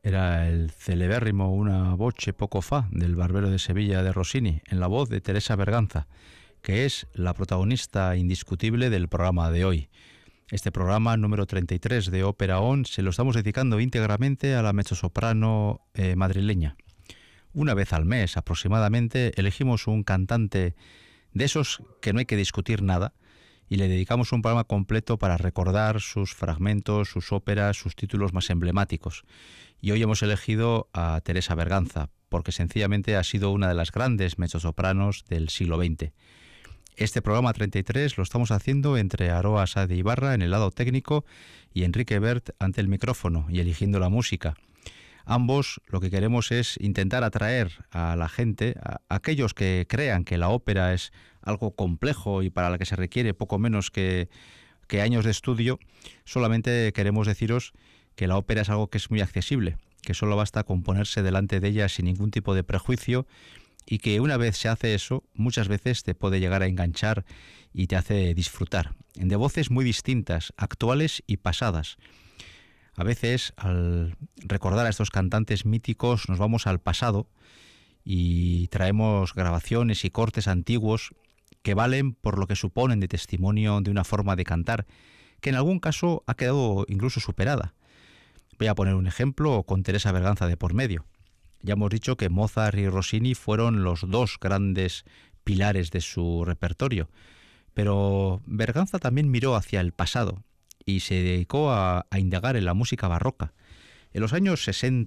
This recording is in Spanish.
Era el celebérrimo Una voce poco fa del Barbero de Sevilla de Rossini, en la voz de Teresa Berganza, que es la protagonista indiscutible del programa de hoy. Este programa número 33 de Ópera ON se lo estamos dedicando íntegramente a la mezzosoprano madrileña. Una vez al mes aproximadamente elegimos un cantante de esos que no hay que discutir nada y le dedicamos un programa completo para recordar sus fragmentos, sus óperas, sus títulos más emblemáticos. Y hoy hemos elegido a Teresa Berganza, porque sencillamente ha sido una de las grandes mezzosopranos del siglo XX. Este programa 33 lo estamos haciendo entre Aroa Sade Ibarra en el lado técnico y Enrique Bert ante el micrófono y eligiendo la música. Ambos lo que queremos es intentar atraer a la gente, a aquellos que crean que la ópera es algo complejo y para la que se requiere poco menos que años de estudio. Solamente queremos deciros que la ópera es algo que es muy accesible, que solo basta con ponerse delante de ella sin ningún tipo de prejuicio y que una vez se hace eso, muchas veces te puede llegar a enganchar y te hace disfrutar, de voces muy distintas, actuales y pasadas. A veces, al recordar a estos cantantes míticos, nos vamos al pasado y traemos grabaciones y cortes antiguos que valen por lo que suponen de testimonio de una forma de cantar, que en algún caso ha quedado incluso superada. Voy a poner un ejemplo con Teresa Berganza de por medio. Ya hemos dicho que Mozart y Rossini fueron los dos grandes pilares de su repertorio, pero Berganza también miró hacia el pasado y se dedicó a indagar en la música barroca. En los años 60